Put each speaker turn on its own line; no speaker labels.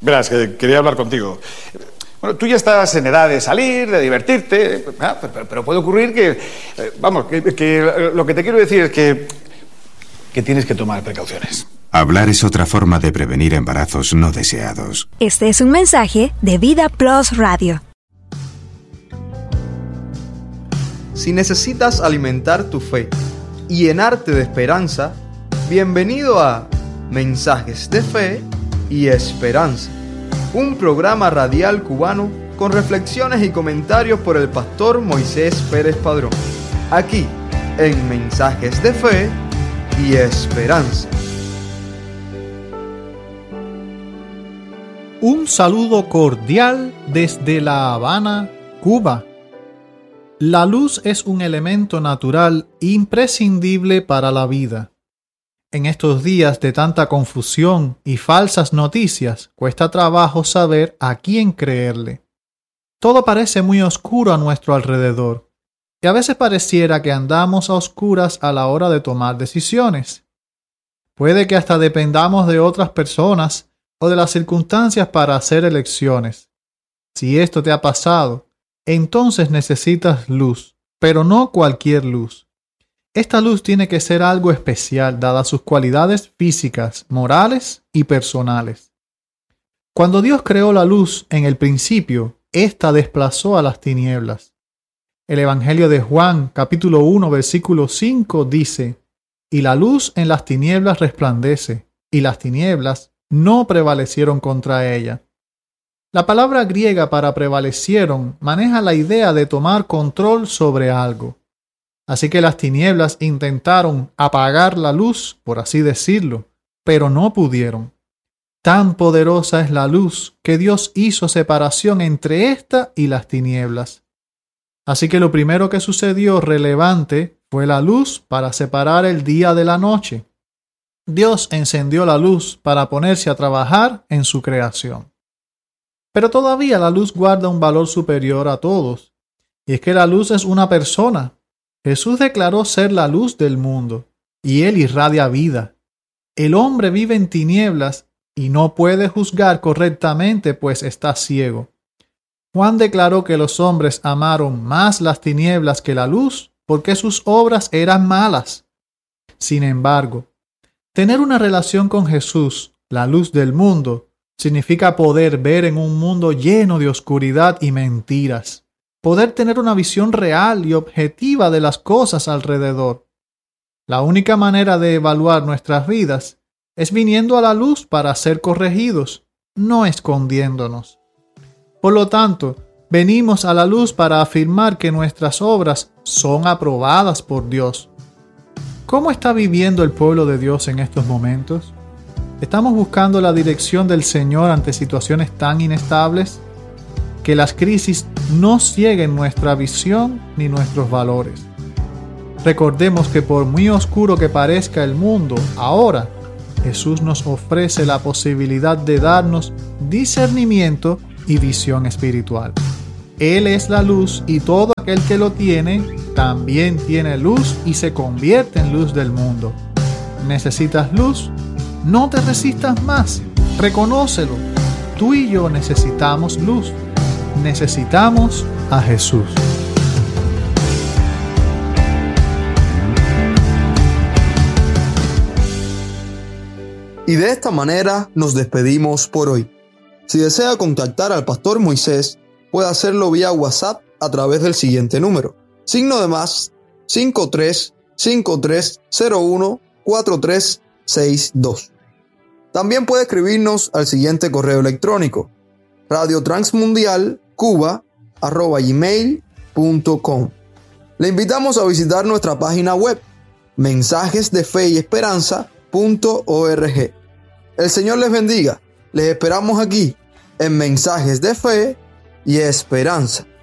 Verás, que quería hablar contigo. Bueno, tú ya estás en edad de salir, de divertirte, pero puede ocurrir que... que lo que te quiero decir es que tienes que tomar precauciones.
Hablar es otra forma de prevenir embarazos no deseados.
Este es un mensaje de Vida Plus Radio.
Si necesitas alimentar tu fe y llenarte de esperanza, bienvenido a Mensajes de Fe y Esperanza, un programa radial cubano con reflexiones y comentarios por el pastor Moisés Pérez Padrón, aquí en Mensajes de Fe y Esperanza.
Un saludo cordial desde La Habana, Cuba. La luz es un elemento natural imprescindible para la vida. En estos días de tanta confusión y falsas noticias, cuesta trabajo saber a quién creerle. Todo parece muy oscuro a nuestro alrededor, y a veces pareciera que andamos a oscuras a la hora de tomar decisiones. Puede que hasta dependamos de otras personas o de las circunstancias para hacer elecciones. Si esto te ha pasado, entonces necesitas luz, pero no cualquier luz. Esta luz tiene que ser algo especial, dadas sus cualidades físicas, morales y personales. Cuando Dios creó la luz en el principio, ésta desplazó a las tinieblas. El Evangelio de Juan, capítulo 1, versículo 5, dice: «Y la luz en las tinieblas resplandece, y las tinieblas no prevalecieron contra ella». La palabra griega para prevalecieron maneja la idea de tomar control sobre algo. Así que las tinieblas intentaron apagar la luz, por así decirlo, pero no pudieron. Tan poderosa es la luz que Dios hizo separación entre esta y las tinieblas. Así que lo primero que sucedió relevante fue la luz para separar el día de la noche. Dios encendió la luz para ponerse a trabajar en su creación. Pero todavía la luz guarda un valor superior a todos, y es que la luz es una persona. Jesús declaró ser la luz del mundo, y Él irradia vida. El hombre vive en tinieblas y no puede juzgar correctamente, pues está ciego. Juan declaró que los hombres amaron más las tinieblas que la luz, porque sus obras eran malas. Sin embargo, tener una relación con Jesús, la luz del mundo, significa poder ver en un mundo lleno de oscuridad y mentiras. Poder tener una visión real y objetiva de las cosas alrededor. La única manera de evaluar nuestras vidas es viniendo a la luz para ser corregidos, no escondiéndonos. Por lo tanto, venimos a la luz para afirmar que nuestras obras son aprobadas por Dios. ¿Cómo está viviendo el pueblo de Dios en estos momentos? ¿Estamos buscando la dirección del Señor ante situaciones tan inestables? Que las crisis no cieguen nuestra visión ni nuestros valores. Recordemos que por muy oscuro que parezca el mundo, ahora Jesús nos ofrece la posibilidad de darnos discernimiento y visión espiritual. Él es la luz y todo aquel que lo tiene también tiene luz y se convierte en luz del mundo. ¿Necesitas luz? No te resistas más, reconócelo. Tú y yo necesitamos luz. Necesitamos a Jesús.
Y de esta manera nos despedimos por hoy. Si desea contactar al pastor Moisés, puede hacerlo vía WhatsApp a través del siguiente número: +53 5301 4362. También puede escribirnos al siguiente correo electrónico: radiotransmundial@gmail.com. Le invitamos a visitar nuestra página web mensajesdefeyesperanza.org. El Señor les bendiga. Les esperamos aquí en Mensajes de Fe y Esperanza.